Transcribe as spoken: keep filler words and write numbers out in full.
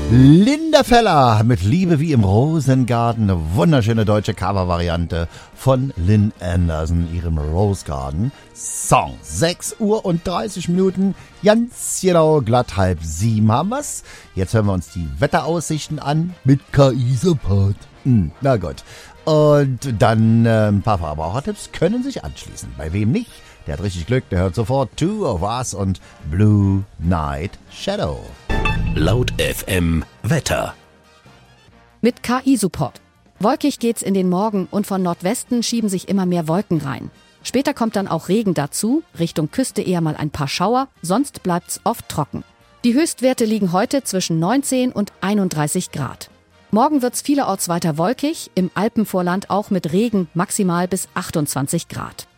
Linda Feller mit Liebe wie im Rosengarten, eine wunderschöne deutsche Covervariante von Lynn Anderson, ihrem Rose Garden Song. sechs Uhr und dreißig Minuten, ganz genau glatt halb sieben haben wir's. Jetzt hören wir uns die Wetteraussichten an mit K I-Support. Hm, na gut. Und dann äh, ein paar Verbrauchertipps können sich anschließen. Bei wem nicht? Der hat richtig Glück, der hört sofort Two of Us und Blue Night Shadow. Laut F M Wetter. Mit K I-Support. Wolkig geht's in den Morgen und von Nordwesten schieben sich immer mehr Wolken rein. Später kommt dann auch Regen dazu, Richtung Küste eher mal ein paar Schauer, sonst bleibt's oft trocken. Die Höchstwerte liegen heute zwischen neunzehn und einunddreißig Grad. Morgen wird's vielerorts weiter wolkig, im Alpenvorland auch mit Regen maximal bis achtundzwanzig Grad.